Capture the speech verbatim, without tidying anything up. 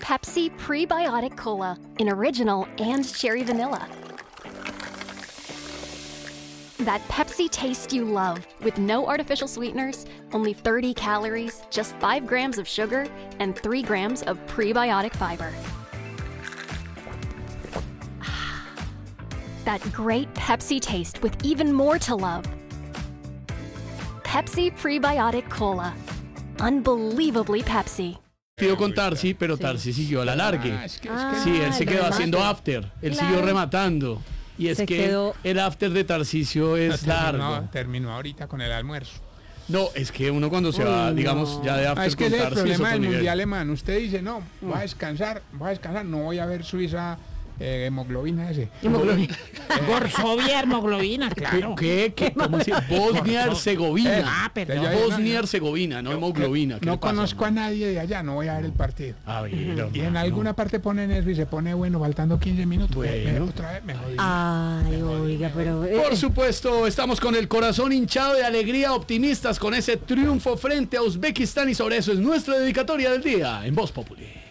Pepsi Prebiotic Cola in original and cherry vanilla. That Pepsi taste you love, with no artificial sweeteners, only thirty calories, just five grams of sugar, and three grams of prebiotic fiber. That great Pepsi taste with even more to love. Pepsi Prebiotic Cola. Unbelievably Pepsi. Pido con Tarsi, pero Sí. Tarsi siguió a la largue. Ah, es que, es Ah, que- Sí, él se el quedó remate. haciendo after. Él Claro. siguió rematando. Y es Se que quedó- el after de Tarcisio es terminó, largo. terminó ahorita con el almuerzo. No, es que uno cuando se Uy, va, no. digamos, ya de after Ah, es que con ese es el Tarsi es problema otro del nivel. mundial alemán. Usted dice, no, voy a descansar, voy a descansar, no voy a ver Suiza, eh, hemoglobina ese. Gorsovia, hemoglobina, claro. ¿Qué? ¿Qué? ¿Cómo se llama? Bosnia-Herzegovina. Ah, perdón. Ya, ya, Bosnia-Herzegovina, no hemoglobina. ¿Qué No le pasa, conozco a hombre? nadie de allá, no voy a ver el partido. A ver, Y en hermano. alguna parte ponen eso y se pone bueno, faltando quince minutos. Bueno. Me- me- otra vez me jodí. Ay, oiga, pero... eh, Por supuesto, estamos con el corazón hinchado de alegría, optimistas con ese triunfo frente a Uzbekistán y sobre eso es nuestra dedicatoria del día en Voz Populi.